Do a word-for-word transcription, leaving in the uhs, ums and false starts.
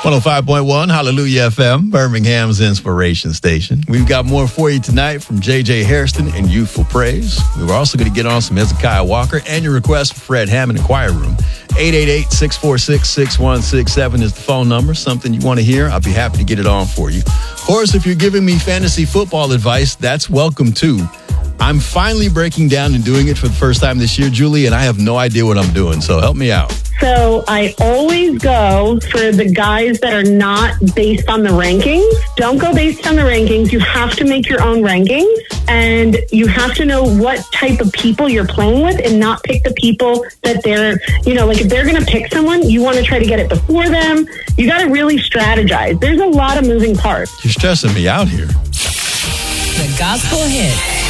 one oh five point one Hallelujah F M, Birmingham's inspiration station. We've got more for you tonight from J J Hairston and Youthful Praise. We were also going to get on some Hezekiah Walker and your request for Fred Hammond in Choir Room. eight eight eight, six four six, six one six seven is the phone number. Something you want to hear, I'll be happy to get it on for you. Of course, if you're giving me fantasy football advice, that's welcome too. I'm finally breaking down and doing it for the first time this year, Julie, and I have no idea what I'm doing, so help me out. So I always go for the guys that are not based on the rankings. Don't go based on the rankings. You have to make your own rankings, and you have to know what type of people you're playing with and not pick the people that they're, you know, like if they're going to pick someone, you want to try to get it before them. You got to really strategize. There's a lot of moving parts. You're stressing me out here. The Gospel Hit.